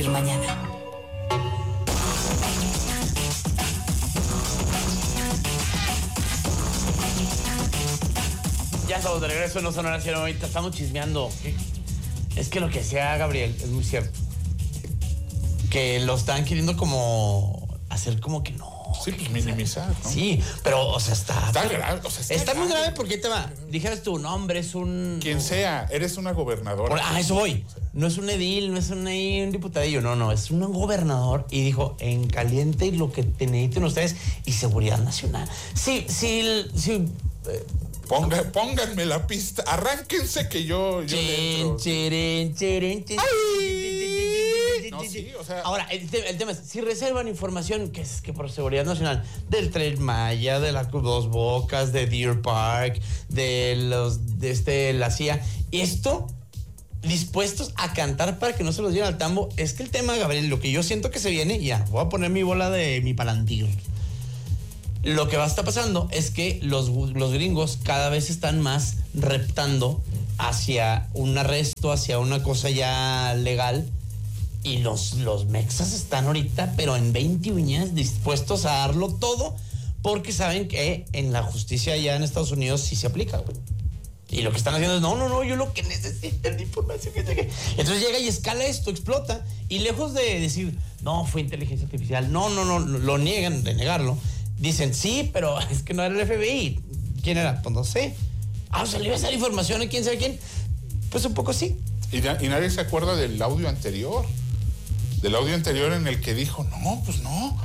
ti mañana. Ya estamos de regreso en No Sonora 190. Estamos chismeando. Es que lo que decía Gabriel es muy cierto. Que lo están queriendo como hacer como que no. Sí, pues minimizar, ¿no? Sí, pero, o sea, está grave. O sea, está muy grave porque te va. Dijeras tu nombre, es un. Quien sea, eres una gobernadora. Eso voy. No es un edil, no es un diputadillo, no, es un gobernador y dijo, en caliente y lo que necesiten ustedes y seguridad nacional. Sí. Pónganme la pista, arránquense que yo le entro. No, sí, o sea. Ahora, el tema es, si reservan información que por seguridad nacional, del Tren Maya, de las Dos Bocas, de Deer Park, la CIA, esto dispuestos a cantar para que no se los lleven al tambo, es que el tema, Gabriel, lo que yo siento que se viene, ya, voy a poner mi bola de mi palantir. Lo que va a estar pasando es que los gringos cada vez están más reptando hacia un arresto, hacia una cosa ya legal. Y los mexas están ahorita, pero en 20 uñas, dispuestos a darlo todo, porque saben que en la justicia allá en Estados Unidos sí se aplica, güey. Y lo que están haciendo es, no, yo lo que necesito es la información que llegue. Entonces llega y escala esto, explota. Y lejos de decir, no, fue inteligencia artificial, no, lo niegan, de negarlo. Dicen, sí, pero es que no era el FBI. ¿Quién era? Pues no sé. O sea, le iba a dar información a quién sabe quién. Pues un poco sí. Y nadie se acuerda del audio anterior. Del audio anterior en el que dijo, no, pues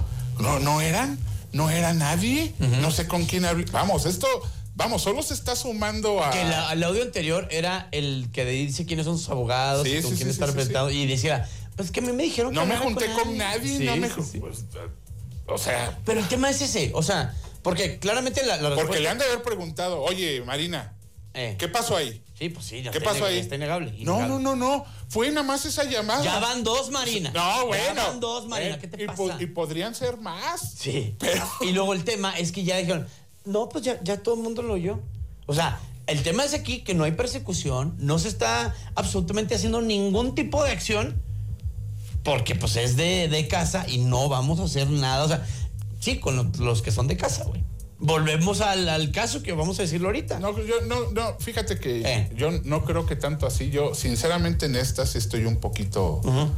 no era nadie. Uh-huh. No sé con quién hablé. Vamos, solo se está sumando a... Que el audio anterior era el que dice quiénes son sus abogados, con quién está representado. Sí. Y decía, pues que me dijeron que no me junté con nadie. Sí, no me sí. Pues, o sea... Pero el tema es ese, o sea, porque claramente la Porque respuesta... le han de haber preguntado, oye, Marina, ¿qué pasó ahí? Sí, pues sí, ¿Qué pasó ahí? Está innegable. No. Fue nada más esa llamada. Ya van 2, Marina. No, bueno. Ya van 2, Marina. ¿Qué te pasa? Y podrían ser más. Sí. Pero... Y luego el tema es que ya dijeron, no, pues ya todo el mundo lo oyó. O sea, el tema es aquí que no hay persecución, no se está absolutamente haciendo ningún tipo de acción, porque pues es de casa y no vamos a hacer nada. O sea, sí, con los que son de casa, güey. Volvemos al caso que vamos a decirlo ahorita. No, fíjate que yo no creo que tanto así. Yo, sinceramente, en estas estoy un poquito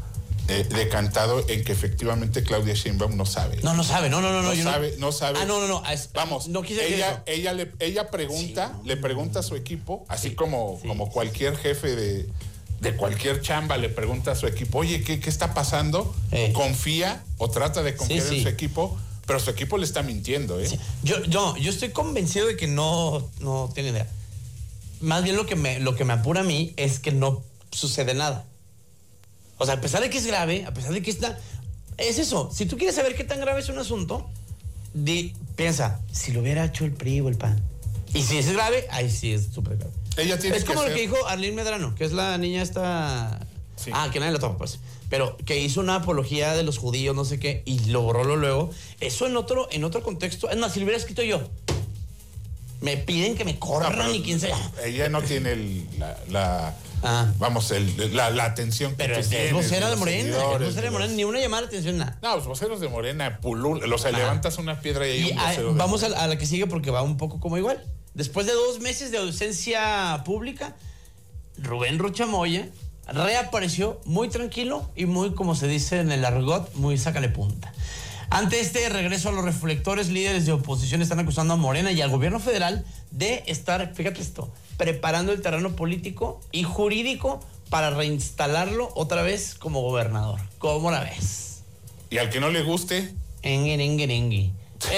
decantado en que efectivamente Claudia Sheinbaum no sabe. No sabe. No sabe. Ah, no. Vamos, no quise decir eso. Ella pregunta, sí, le pregunta a su equipo, así como cualquier jefe de cualquier chamba le pregunta a su equipo, oye, ¿qué está pasando? Confía o trata de confiar en su equipo. Pero su equipo le está mintiendo, ¿eh? Sí. Yo estoy convencido de que no tiene idea. Más bien lo que me apura a mí es que no sucede nada. O sea, a pesar de que es grave, a pesar de que está... Es eso. Si tú quieres saber qué tan grave es un asunto, piensa, si lo hubiera hecho el PRI o el PAN. Y si es grave, ahí sí es súper grave. Ella tiene es como lo que dijo Arlene Medrano, que es la niña esta... Sí. Que nadie la toma, pues. Pero que hizo una apología de los judíos, no sé qué, y lo borró luego. Eso en otro contexto. Es más, si lo hubiera escrito yo, me piden que me corran y quién sea. Ella no tiene la atención que pero es vocera de Morena. Es vocera de Morena, ni una llamada de atención, nada. No, los voceros de Morena pululan. O sea, levantas una piedra y hay un vocero. Vamos a la que sigue porque va un poco como igual. Después de 2 meses de ausencia pública, Rubén Rocha Moya reapareció muy tranquilo y muy, como se dice en el argot, muy sácale punta. Ante este regreso a los reflectores, líderes de oposición están acusando a Morena y al gobierno federal de estar, fíjate esto, preparando el terreno político y jurídico para reinstalarlo otra vez como gobernador. ¿Cómo la ves? Y al que no le guste... Engui.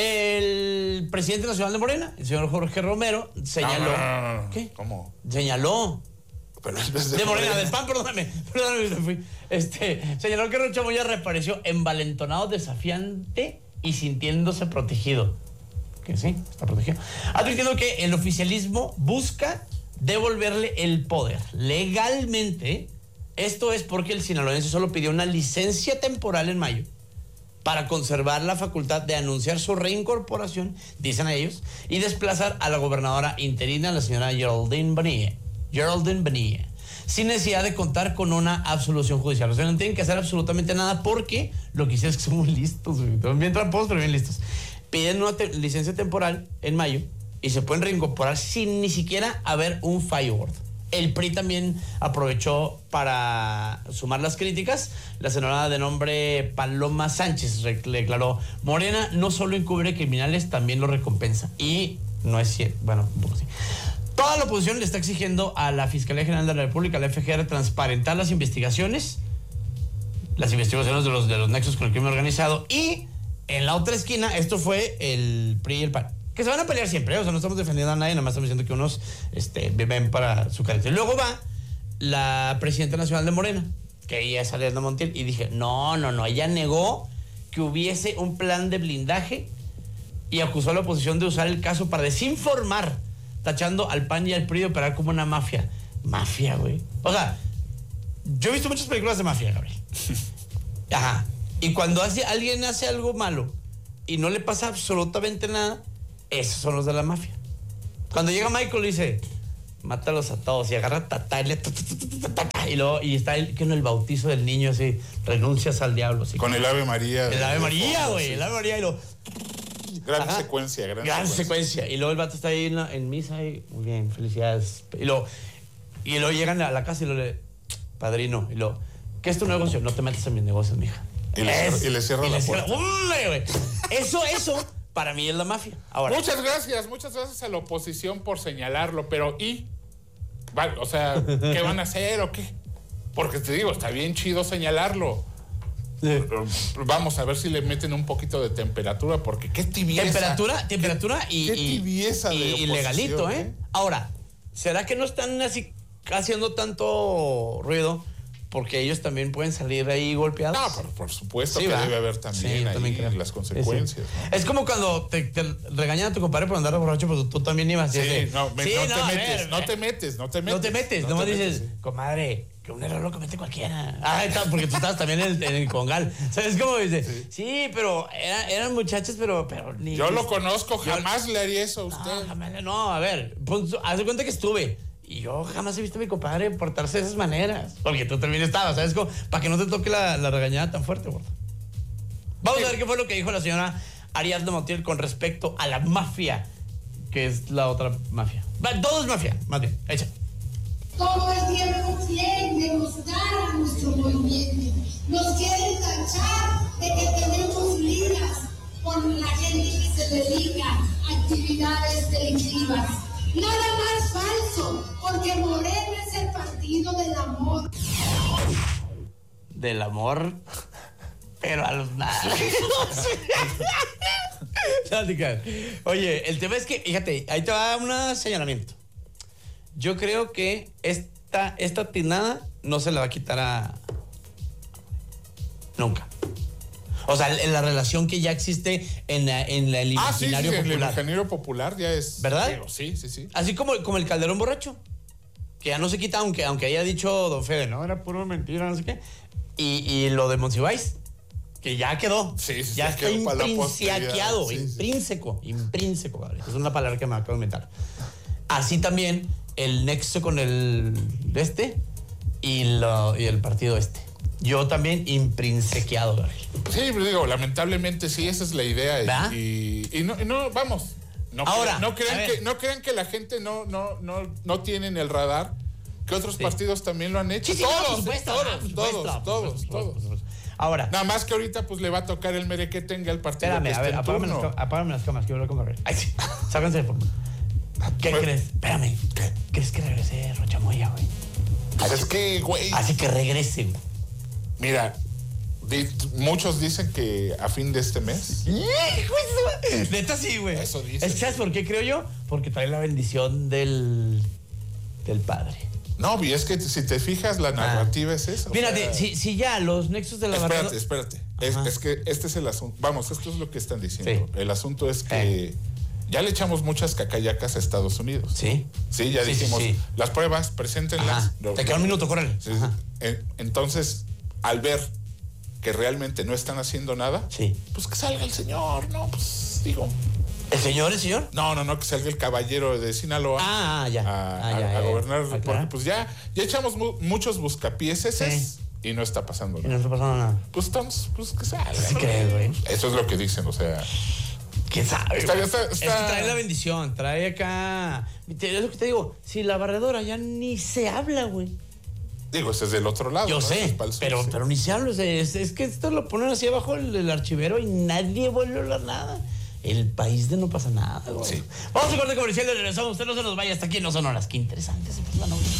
El presidente nacional de Morena, el señor Jorge Romero, señaló... No. ¿Qué? ¿Cómo? Señaló... Pero de Morena, del PAN, perdóname, me fui. Señaló que Rocha Moya reapareció envalentonado, desafiante y sintiéndose protegido. Que sí, está protegido. Advirtiendo que el oficialismo busca devolverle el poder legalmente. Esto es porque el sinaloense solo pidió una licencia temporal en mayo para conservar la facultad de anunciar su reincorporación, dicen ellos, y desplazar a la gobernadora interina, la señora Geraldine Bonilla. sin necesidad de contar con una absolución judicial. O sea, no tienen que hacer absolutamente nada porque lo que hicieron es que son muy listos, güey. Son bien tramposos, pero bien listos. Piden una licencia temporal en mayo y se pueden reincorporar sin ni siquiera haber un fallo gordo. El PRI también aprovechó para sumar las críticas. La senadora de nombre Paloma Sánchez declaró: Morena no solo encubre criminales, también lo recompensa. Y no es cierto. Bueno, un poco sí. Toda la oposición le está exigiendo a la Fiscalía General de la República, a la FGR, transparentar las investigaciones de los nexos con el crimen organizado. Y en la otra esquina, esto fue el PRI y el PAN, que se van a pelear siempre, ¿eh? O sea, no estamos defendiendo a nadie, nada más estamos diciendo que unos ven para su carácter. Luego va la presidenta nacional de Morena, que ella es Ariadna Montiel, y dije, no, ella negó que hubiese un plan de blindaje y acusó a la oposición de usar el caso para desinformar, tachando al PAN y al PRI de operar como una mafia. Mafia, güey. O sea, yo he visto muchas películas de mafia, Gabriel. Ajá. Y cuando alguien hace algo malo y no le pasa absolutamente nada, esos son los de la mafia. Cuando llega Michael y dice, mátalos a todos, y agarra a Tatá y está el bautizo del niño, así, renuncias al diablo. Así, con el Ave María. El Ave María, güey. El Ave María y lo... Gran secuencia. Y luego el vato está ahí en misa y muy bien, felicidades. Y luego llegan a la casa y le padrino, ¿qué es tu negocio? No te metas en mis negocios, mija. Y le cierra la puerta. Eso para mí es la mafia. Ahora, muchas gracias a la oposición por señalarlo, pero o sea, ¿qué van a hacer o qué? Porque te digo, está bien chido señalarlo. Sí. Vamos a ver si le meten un poquito de temperatura, porque qué tibieza. Temperatura y tibieza y legalito, ¿eh? Ahora, ¿será que no están así haciendo tanto ruido? Porque ellos también pueden salir ahí golpeados. No, pero por supuesto que debe haber también ahí las consecuencias. Sí. ¿No? Es como cuando te regañan a tu compadre por andar borracho, pero tú también ibas. No te metes. Nomás dices, comadre, que un error lo comete cualquiera. Porque tú estabas también en el congal. ¿Sabes cómo dice? Sí, pero eran muchachos, pero ni... Yo lo conozco, jamás le haría eso a usted. No, a ver, haz de cuenta que estuve. Y yo jamás he visto a mi compadre portarse de esas maneras. Porque tú también estabas, ¿sabes? Como para que no te toque la regañada tan fuerte, gordo. Vamos a ver qué fue lo que dijo la señora Ariadna Montiel con respecto a la mafia, que es la otra mafia. Todo es mafia, más bien. Echa. Todo el tiempo quieren denostar nuestro movimiento. Nos quieren tachar de que tenemos ligas con la gente que se dedica a actividades delictivas. Nada más falso, porque Morena es el partido del amor. Del amor, pero a los nada. Oye, el tema es que, fíjate, ahí te va un señalamiento. Yo creo que esta tinada no se la va a quitar nunca. O sea, en la relación que ya existe en el imaginario popular. El imaginario popular ya es... ¿Verdad? Digo, sí. Así como el Calderón borracho, que ya no se quita, aunque haya dicho don Fede, no, era puro mentira, no sé qué. Y lo de Monsiváis, que ya quedó. Sí, ya está intrinsequeado, intrínseco, Gabriel. Es una palabra que me acabo de inventar. Así también el nexo con el y el partido Yo también imprinsequeado, Gabriel. Sí, pero digo, lamentablemente sí, esa es la idea. Y no, vamos. No crean que la gente no tiene en el radar que otros partidos también lo han hecho. Sí, todos. Ahora. Nada más que ahorita pues le va a tocar el merequetengue al partido. Espérame, a ver, apágame las cámaras, quiero hablar con Gabriel. Ay, sí. Sáquense de forma. ¿Qué crees? Espérame. ¿Qué? ¿Crees que regrese Rocha Moya, güey? Es que, güey. Así que regrese, güey. Mira, muchos dicen que a fin de este mes. Neta sí, güey. Eso dice. ¿Sabes por qué creo yo? Porque trae la bendición del padre. No, y es que si te fijas, la narrativa es esa. Fíjate, si ya los nexos de la barrera... Espérate. Es que este es el asunto. Vamos, esto es lo que están diciendo. Sí. El asunto es que ya le echamos muchas cacayacas a Estados Unidos. Sí. Sí, ya dijimos, las pruebas, preséntenlas. Te queda un minuto, córrele. Sí. Entonces, al ver que realmente no están haciendo nada, pues que salga el señor, ¿no? Pues digo, ¿El señor? No, que salga el caballero de Sinaloa a gobernar, porque pues ya echamos muchos buscapieses y no está pasando nada. Y no está pasando nada. Pues estamos, pues que salga. ¿Sí crees, güey? Eso es lo que dicen, o sea. ¿Quién sabe? Está. Es que trae la bendición, trae acá. Es lo que te digo, si la barredora ya ni se habla, güey. Digo, ese es del otro lado. Yo sé, pero ni se habla. Es que esto lo ponen así abajo el archivero y nadie vuelve a hablar nada. El país de no pasa nada, güey. Sí. Vamos a corte comercial y regresamos. Usted no se nos vaya hasta aquí, no son horas. Qué interesante.